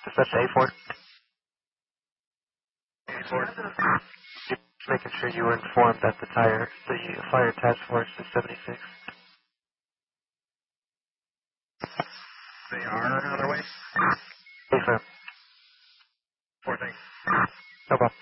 Dispatch A4. A4. Just making sure you were informed that the fire task force is 76. They are on their way? Yes, sir. 4 things. No problem.